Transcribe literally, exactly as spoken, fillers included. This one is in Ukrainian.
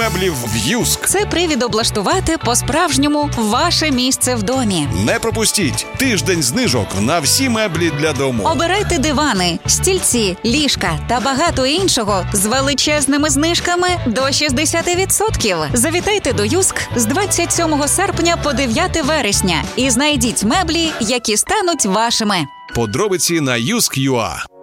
меблів в Юск. Це привід облаштувати по-справжньому ваше місце в домі. Не пропустіть тиждень знижок на всі меблі для дому. Обирайте дивани, стільці, ліжка та багато іншого з величезними знижками до шістдесят відсотків. Завітайте до Юск з двадцять сьомого серпня по дев'яте вересня і знайдіть меблі, які стануть вашими. Подробиці на юск крапка ю а.